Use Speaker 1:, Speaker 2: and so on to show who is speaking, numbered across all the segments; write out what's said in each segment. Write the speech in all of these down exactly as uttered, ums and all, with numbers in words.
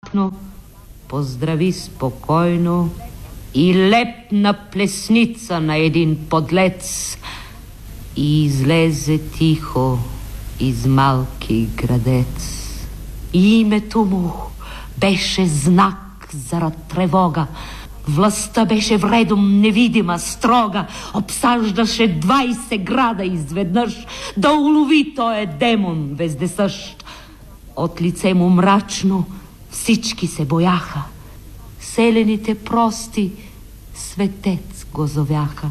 Speaker 1: мрачно, поздрави спокойно и лепна плесница на един подлец и излезе тихо из малки градец. И името му беше знак зарад тревога. Властта беше вредом невидима, строга, обсаждаше двайсет града изведнъж, да улови той е демон вездесъщ. От лице му мрачно всички се бояха. Селените прости светец го зовяха.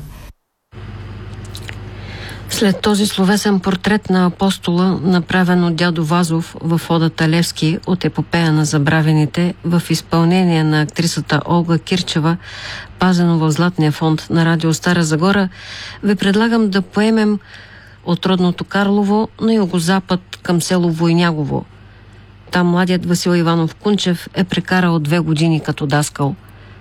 Speaker 2: След този словесен портрет на апостола, направен от дядо Вазов в одата Левски от епопея на забравените, в изпълнение на актрисата Олга Кирчева, пазено в Златния фонд на радио Стара Загора, ви предлагам да поемем от родното Карлово на югозапад към село Войнягово. Там младият Васил Иванов Кунчев е прекарал две години като даскал.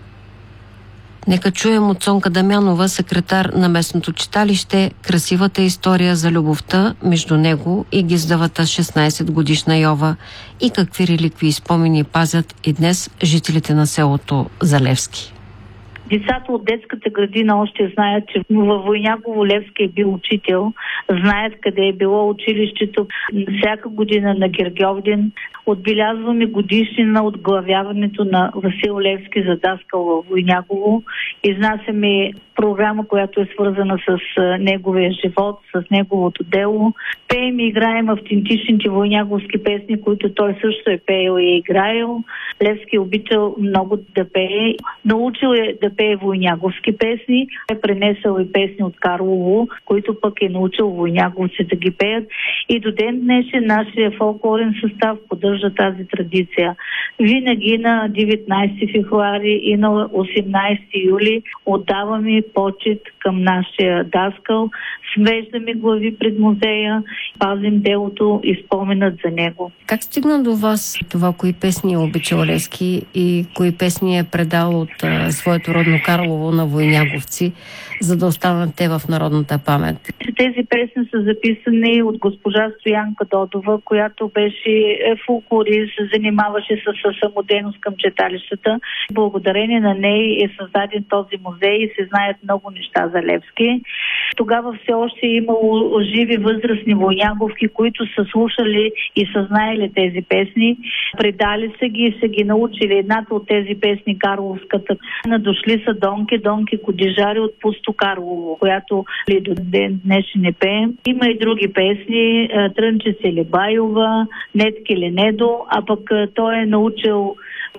Speaker 2: Нека чуем от Цонка Дамянова, секретар на местното читалище, красивата история за любовта между него и гиздавата шестнайсетгодишна Йова и какви реликвии и спомени пазят и днес жителите на селото Залевски.
Speaker 3: Децата от детската градина още знаят, че във Войнягово Левски е бил учител, знаят къде е било училището. Всяка година на Гергьовден отбелязваме годишнина от главяването на Васил Левски за даскал във Войнягово. Изнасяме програма, която е свързана с неговия живот, с неговото дело. Пеем и играем автентичните войняговски песни, които той също е пеел и е играел. Левски е обичал много да пее. Научил е да пее войняговски песни. Е пренесъл и песни от Карлово, които пък е научил войняговци да ги пеят. И до ден днешен нашия фолклорен състав поддържа тази традиция. Винаги на деветнайсети февруари и на осемнайсети юли отдаваме почет към нашия даскал, свеждаме глави пред музея, пазим делото и споменът за него.
Speaker 2: Как стигна до вас това, кои песни е обичал Левски и кои песни е предал от а, своето родно Карлово на войняговци, за да останат те в народната памет?
Speaker 3: Тези песни са записани от госпожа Стоянка Додова, която беше фолклорист, се занимаваше с самодейност към читалищата. Благодарение на нея е създаден този музей и се знаят много неща за Левски. Тогава все още е имало живи възрастни войняговки, които са слушали и са знаели тези песни. Предали са ги и са ги научили. Едната от тези песни, Карловската, надошли са Донки, Донки Кодижари от Пусто Карлово, която ли до ден днешен не пеем. Има и други песни, Трънче Селибайова, Нетки Ленедо, а пък той е научил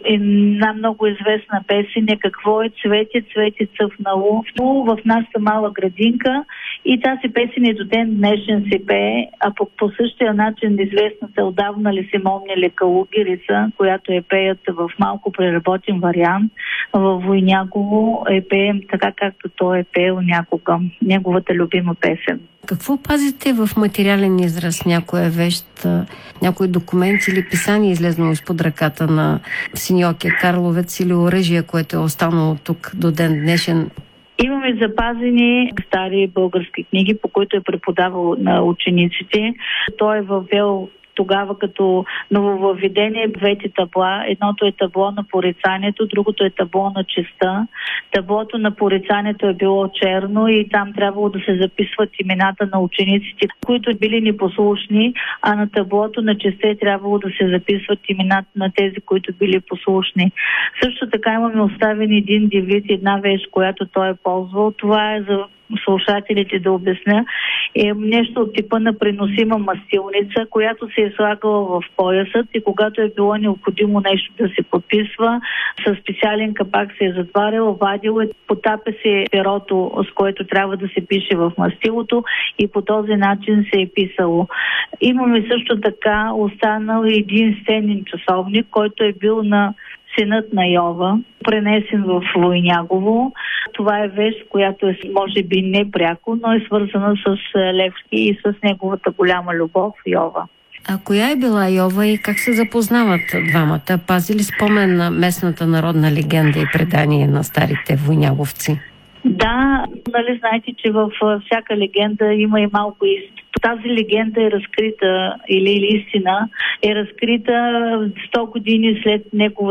Speaker 3: една много известна песен е "Какво е цвете, цвете цъфнало" в нашата мала градинка, и тази песен и до ден днешен се пее, а пък по същия начин известната отдавна ли се момнили Калугирица, която е пеят в малко преработен вариант във Войнягово, е пеем така както той е пеел някога, неговата любима песен.
Speaker 2: Какво пазите в материален израз? Някоя вещ, някой документ или писание излезнало изпод ръката на Синьокия Карловец или оръжие, което е останало тук до ден днешен?
Speaker 3: Имаме запазени стари български книги, по които е преподавал на учениците. Той е въвел тогава като нововъведение двете табла. Едното е табло на порицанието, другото е табло на честа. Таблото на порицанието е било черно и там трябвало да се записват имената на учениците, които били непослушни, а на таблото на честа е трябвало да се записват имената на тези, които били послушни. Също така имаме оставен един девиз, една вещ, която той е ползвал. Това е за слушателите да обясня, е нещо от типа на преносима мастилница, която се е слагала в поясът и когато е било необходимо нещо да се подписва, със специален капак се е затварял, вадил е, потапя се перото, с което трябва да се пише в мастилото, и по този начин се е писало. Имаме също така останал един стенен часовник, който е бил на синът на Йова, пренесен в Войнягово. Това е вещ, която е може би не пряко, но е свързана с Левски и с неговата голяма любов Йова.
Speaker 2: А коя е била Йова и как се запознават двамата? Пази ли спомен на местната народна легенда и предание на старите войняговци?
Speaker 3: Да, нали знаете, че във всяка легенда има и малко истина. Тази легенда е разкрита, или, или истина, е разкрита сто години след неговата